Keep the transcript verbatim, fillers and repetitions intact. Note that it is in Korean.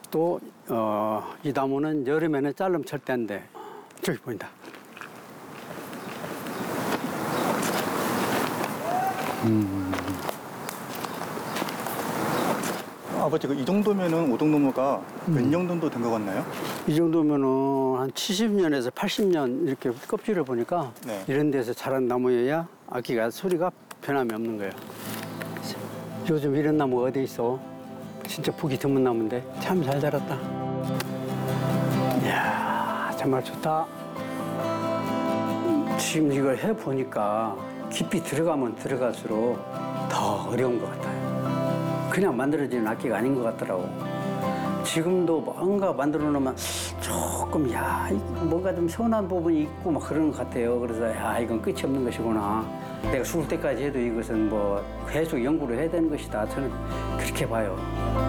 또 어, 이 나무는 여름에는 잘라면 절대 안 돼. 저기 보인다. 음. 아버지, 그 이 정도면은 오동나무가 몇 년 정도 된 것 같나요? 이 정도면은 한 칠십 년에서 팔십 년 이렇게 껍질을 보니까 네. 이런 데서 자란 나무여야 아기가 소리가 변함이 없는 거예요. 요즘 이런 나무가 어디 있어? 진짜 보기 드문 나무인데 참 잘 자랐다. 이야, 정말 좋다. 지금 이걸 해보니까 깊이 들어가면 들어갈수록 더 어려운 것 같아요. 그냥 만들어지는 악기가 아닌 것 같더라고. 지금도 뭔가 만들어 놓으면 조금, 야, 뭔가 좀 서운한 부분이 있고 막 그런 것 같아요. 그래서, 야, 이건 끝이 없는 것이구나. 내가 죽을 때까지 해도 이것은 뭐 계속 연구를 해야 되는 것이다. 저는 그렇게 봐요.